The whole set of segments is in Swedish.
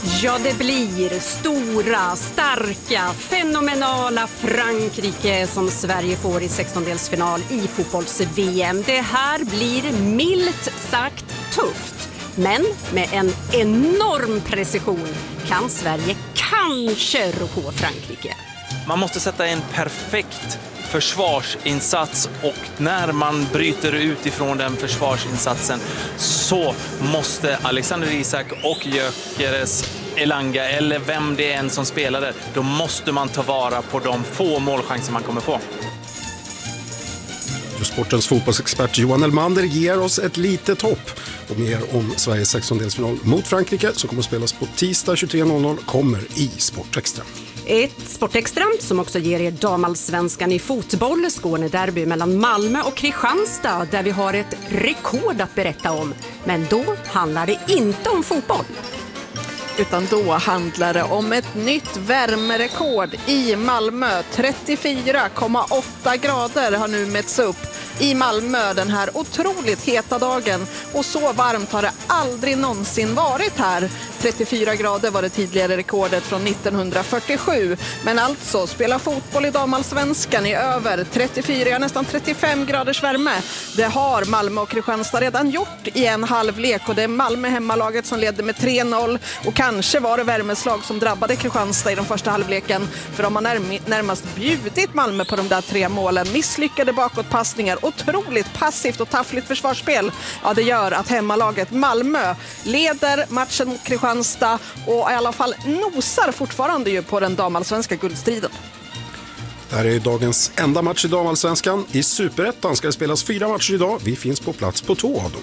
Ja, det blir stora, starka, fenomenala Frankrike som Sverige får i 16-delsfinal i fotbolls-VM. Det här blir milt sagt tufft, men med en enorm precision kan Sverige kanske rå på Frankrike. Man måste sätta en perfekt försvarsinsats, och när man bryter utifrån den försvarsinsatsen så måste Alexander Isak och Gyökeres Elanga, eller vem det är än som spelar där, då måste man ta vara på de få målchanser man kommer få. Sportens fotbollsexpert Johan Elmander ger oss ett litet hopp. Och mer om Sveriges 16-delsfinal mot Frankrike som kommer att spelas på tisdag 23.00 kommer i Sportextra. Ett Sportextra som också ger er damallsvenskan i fotboll, Skånederby mellan Malmö och Kristianstad, där vi har ett rekord att berätta om. Men då handlar det inte om fotboll. Utan då handlar det om ett nytt värmerekord i Malmö. 34,8 grader har nu mätts upp i Malmö den här otroligt heta dagen. Och så varmt har det aldrig någonsin varit här. 34 grader var det tidigare rekordet från 1947. Men alltså spela fotboll i damallsvenskan i över 34, nästan 35 graders värme. Det har Malmö och Kristianstad redan gjort i en halvlek. Och det är Malmö hemmalaget som ledde med 3-0. Och kanske var det värmeslag som drabbade Kristianstad i den första halvleken. För de har närmast bjudit Malmö på de där 3 målen. Misslyckade bakåtpassningar. Otroligt passivt och taffligt försvarsspel. Ja, det gör att hemmalaget Malmö leder matchen mot Kristianstad och i alla fall nosar fortfarande ju på den damallsvenska guldstriden. Det här är dagens enda match i damallsvenskan. I Superettan ska det spelas 4 matcher idag. Vi finns på plats på 2 av dem.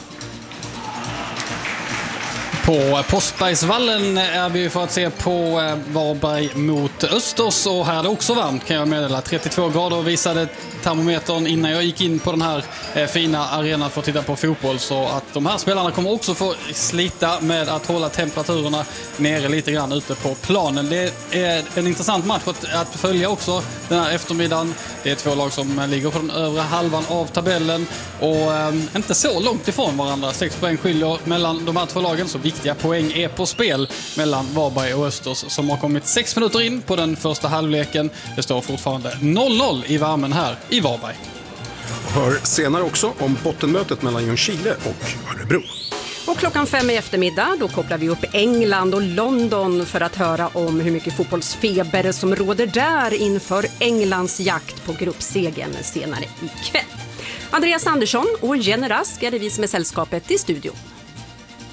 På Postbergsvallen är vi för att se på Varberg mot Östers, och här är det också varmt kan jag meddela. 32 grader visade termometern innan jag gick in på den här fina arenan för att titta på fotboll, så att de här spelarna kommer också få slita med att hålla temperaturerna nere lite grann ute på planen. Det är en intressant match att följa också den här eftermiddagen. Det är 2 lag som ligger på den övre halvan av tabellen och inte så långt ifrån varandra. 6 poäng skiljer mellan de här 2 lagen, så viktiga poäng är på spel mellan Varberg och Östers som har kommit 6 minuter in på den första halvleken. Det står fortfarande 0-0 i värmen här i Varberg. Hör senare också om bottenmötet mellan Ljungskile och Örebro. Och klockan 5 i eftermiddag då kopplar vi upp England och London för att höra om hur mycket fotbollsfeber som råder där inför Englands jakt på gruppsegern senare ikväll. Andreas Andersson och Jenny Rask är det vi som är sällskapet i studio.